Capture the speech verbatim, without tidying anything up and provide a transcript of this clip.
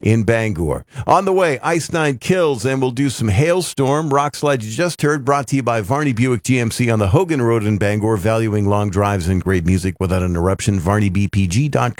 in Bangor. On the way, Ice Nine Kills, and we'll do some Hailstorm. Rock Slide you just heard, brought to you by Varney Buick G M C on the Hogan Road in Bangor, valuing long drives and great music without interruption. varney b p g dot com.